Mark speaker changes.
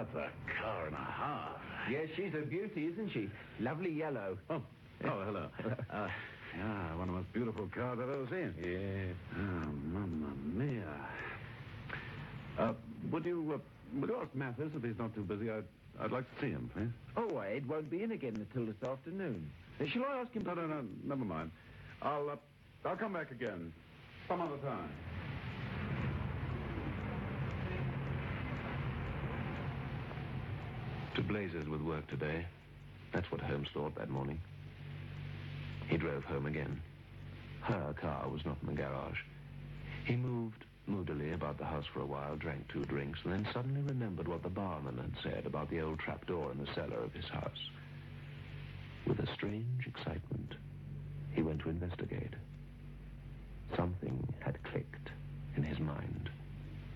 Speaker 1: Another car and a half.
Speaker 2: Yes, she's a beauty, isn't she? Lovely yellow.
Speaker 1: Oh, hello. Yeah, one of the most beautiful cars I've ever seen.
Speaker 2: Yeah.
Speaker 1: Oh, mamma mia. Would you ask Mathis if he's not too busy? I'd like to see him, please.
Speaker 2: Oh, Ed won't be in again until this afternoon. Shall I ask him?
Speaker 1: No, never mind. I'll come back again some other time.
Speaker 3: To blazes with work today. That's what Holmes thought that morning. He drove home again. Her car was not in the garage. He moved moodily about the house for a while, drank 2 drinks, and then suddenly remembered what the barman had said about the old trapdoor in the cellar of his house. With a strange excitement,